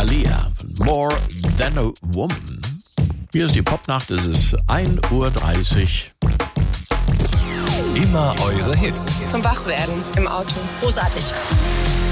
Thalia von More Than a Woman. Hier ist die Popnacht, es ist 1:30 Uhr. Immer eure Hits. Zum Wachwerden im Auto. Großartig.